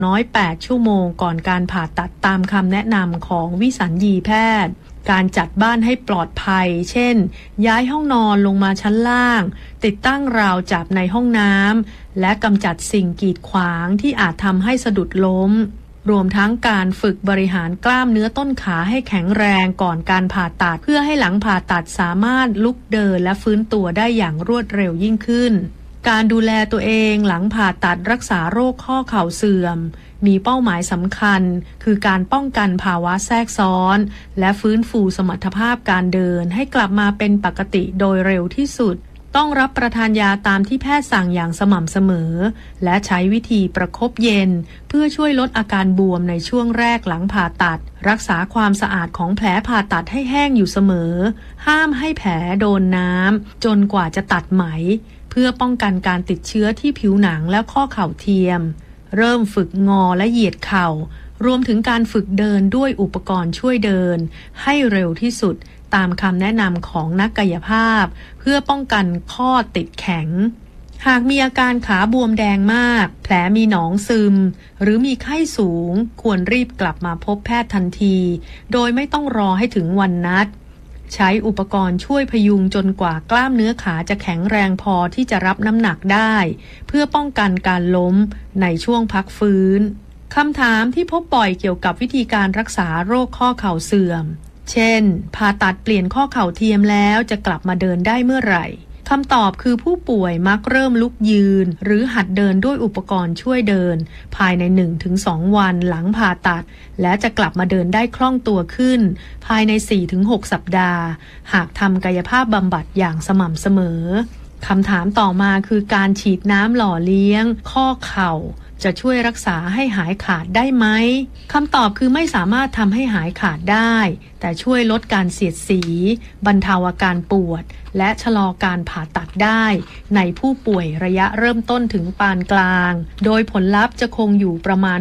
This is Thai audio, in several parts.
น้อย8ชั่วโมงก่อนการผ่าตัดตามคำแนะนำของวิสัญญีแพทย์การจัดบ้านให้ปลอดภัยเช่นย้ายห้องนอนลงมาชั้นล่างติดตั้งราวจับในห้องน้ำและกำจัดสิ่งกีดขวางที่อาจทำให้สะดุดล้มรวมทั้งการฝึกบริหารกล้ามเนื้อต้นขาให้แข็งแรงก่อนการผ่าตัดเพื่อให้หลังผ่าตัดสามารถลุกเดินและฟื้นตัวได้อย่างรวดเร็วยิ่งขึ้นการดูแลตัวเองหลังผ่าตัดรักษาโรคข้อเข่าเสื่อมมีเป้าหมายสำคัญคือการป้องกันภาวะแทรกซ้อนและฟื้นฟูสมรรถภาพการเดินให้กลับมาเป็นปกติโดยเร็วที่สุดต้องรับประทานยาตามที่แพทย์สั่งอย่างสม่ำเสมอและใช้วิธีประคบเย็นเพื่อช่วยลดอาการบวมในช่วงแรกหลังผ่าตัดรักษาความสะอาดของแผลผ่าตัดให้แห้งอยู่เสมอห้ามให้แผลโดนน้ำจนกว่าจะตัดไหมเพื่อป้องกันการติดเชื้อที่ผิวหนังและข้อเข่าเทียมเริ่มฝึกงอและเหยียดเข่ารวมถึงการฝึกเดินด้วยอุปกรณ์ช่วยเดินให้เร็วที่สุดตามคำแนะนำของนักกายภาพเพื่อป้องกันข้อติดแข็งหากมีอาการขาบวมแดงมากแผลมีหนองซึมหรือมีไข้สูงควรรีบกลับมาพบแพทย์ทันทีโดยไม่ต้องรอให้ถึงวันนัดใช้อุปกรณ์ช่วยพยุงจนกว่ากล้ามเนื้อขาจะแข็งแรงพอที่จะรับน้ำหนักได้เพื่อป้องกันการล้มในช่วงพักฟื้นคำถามที่พบบ่อยเกี่ยวกับวิธีการรักษาโรคข้อเข่าเสื่อมเช่นผ่าตัดเปลี่ยนข้อเข่าเทียมแล้วจะกลับมาเดินได้เมื่อไหร่คำตอบคือผู้ป่วยมักเริ่มลุกยืนหรือหัดเดินด้วยอุปกรณ์ช่วยเดินภายใน 1-2 วันหลังผ่าตัดและจะกลับมาเดินได้คล่องตัวขึ้นภายใน 4-6 สัปดาห์หากทำกายภาพบำบัดอย่างสม่ำเสมอคำถามต่อมาคือการฉีดน้ำหล่อเลี้ยงข้อเข่าจะช่วยรักษาให้หายขาดได้ไหมคำตอบคือไม่สามารถทำให้หายขาดได้แต่ช่วยลดการเสียดสีบรรเทาอาการปวดและชะลอการผ่าตัดได้ในผู้ป่วยระยะเริ่มต้นถึงปานกลางโดยผลลัพธ์จะคงอยู่ประมาณ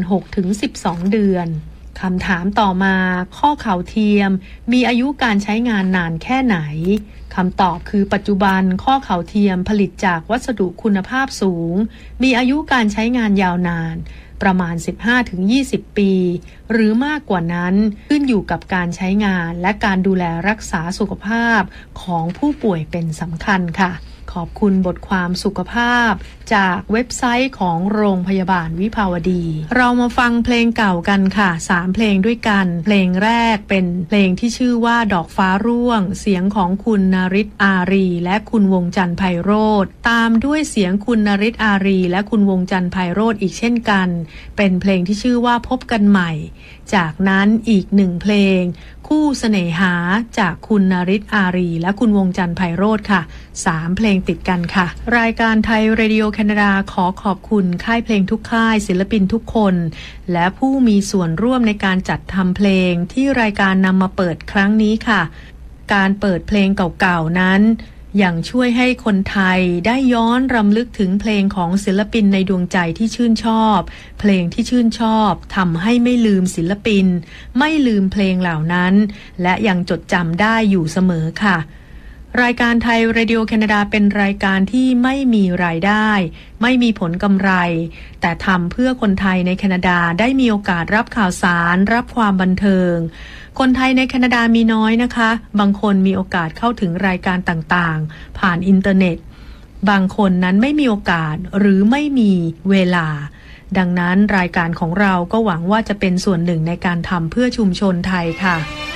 6-12 เดือนคำถามต่อมาข้อเข่าเทียมมีอายุการใช้งานนานแค่ไหนคำตอบคือปัจจุบันข้อเข่าเทียมผลิตจากวัสดุคุณภาพสูงมีอายุการใช้งานยาวนานประมาณ 15-20 ปีหรือมากกว่านั้นขึ้นอยู่กับการใช้งานและการดูแลรักษาสุขภาพของผู้ป่วยเป็นสำคัญค่ะขอบคุณบทความสุขภาพจากเว็บไซต์ของโรงพยาบาลวิภาวดีเรามาฟังเพลงเก่ากันค่ะ3เพลงด้วยกันเพลงแรกเป็นเพลงที่ชื่อว่าดอกฟ้าร่วงเสียงของคุณนฤทธิ์อารีและคุณวงจันทร์ไพโรจน์ตามด้วยเสียงคุณนฤทธิ์อารีและคุณวงจันทร์ไพโรจน์อีกเช่นกันเป็นเพลงที่ชื่อว่าพบกันใหม่จากนั้นอีก1เพลงคู่เสน่หาจากคุณนฤทธิ์อารีและคุณวงจันทร์ไพโรจน์ค่ะ3เพลงติดกันค่ะรายการไทยเรดิโอแคนาดาขอขอบคุณค่ายเพลงทุกค่ายศิลปินทุกคนและผู้มีส่วนร่วมในการจัดทำเพลงที่รายการนำมาเปิดครั้งนี้ค่ะการเปิดเพลงเก่าๆนั้นยังช่วยให้คนไทยได้ย้อนรำลึกถึงเพลงของศิลปินในดวงใจที่ชื่นชอบเพลงที่ชื่นชอบทำให้ไม่ลืมศิลปินไม่ลืมเพลงเหล่านั้นและยังจดจำได้อยู่เสมอค่ะรายการไทยเรดิโอแคนาดาเป็นรายการที่ไม่มีรายได้ไม่มีผลกำไรแต่ทำเพื่อคนไทยในแคนาดาได้มีโอกาสรับข่าวสารรับความบันเทิงคนไทยในแคนาดามีน้อยนะคะบางคนมีโอกาสเข้าถึงรายการต่างๆผ่านอินเทอร์เน็ตบางคนนั้นไม่มีโอกาสหรือไม่มีเวลาดังนั้นรายการของเราก็หวังว่าจะเป็นส่วนหนึ่งในการทำเพื่อชุมชนไทยค่ะ